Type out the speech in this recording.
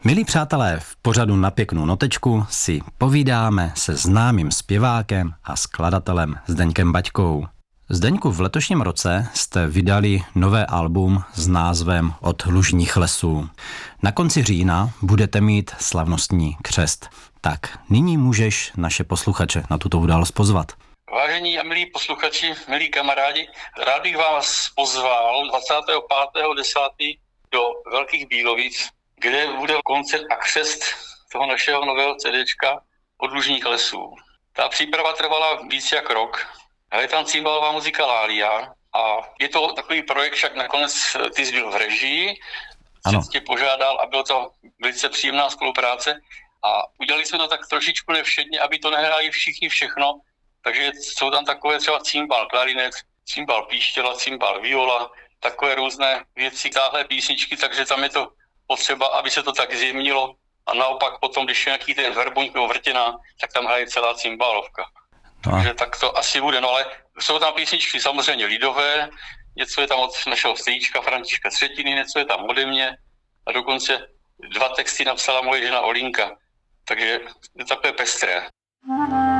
Milí přátelé, v pořadu Na pěknou notečku si povídáme se známým zpěvákem a skladatelem Zdeňkem Baťkou. Zdeňku, v letošním roce jste vydali nové album s názvem Od lužních lesů. Na konci října budete mít slavnostní křest. Tak nyní můžeš naše posluchače na tuto událost pozvat. Vážení a milí posluchači, milí kamarádi, rád bych vás pozval 25.10. do Velkých Bílovic, kde bude koncert a křest toho našeho nového CDčka Od lužních lesů. Ta příprava trvala víc jak rok. Je tam cymbalová muzika Lália a je to takový projekt, však nakonec ty jsi byl v režii, jsem tě požádal a bylo to velice příjemná spolupráce a udělali jsme to tak trošičku nevšedně, aby to nehráli všichni všechno, takže jsou tam takové třeba cymbal klarinet, cymbal píštěla, cymbal viola, takové různé věci, táhlé písničky, takže tam je to potřeba, aby se to tak zjemnilo a naopak potom, když je nějaký ten verbuňk nebo vrtěná, tak tam hraje celá cymbalovka. Takže tak to asi bude, no ale jsou tam písničky samozřejmě lidové, něco je tam od našeho strýčka Františka Třetiny, něco je tam ode mě a dokonce 2 texty napsala moje žena Olinka, takže je takové pestré.